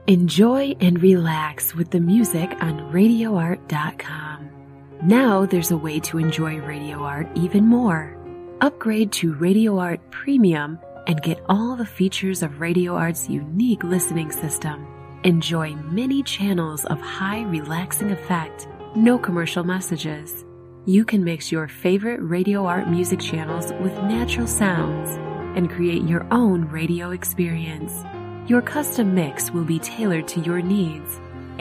Enjoy and relax with the music on RadioArt.com. Now there's a way to enjoy Radio Art even more. Upgrade to Radio Art Premium and get all the features of Radio Art's unique listening system. Enjoy many channels of high relaxing effect, no commercial messages. You can mix your favorite Radio Art music channels with natural sounds and create your own radio experience. Your custom mix will be tailored to your needs.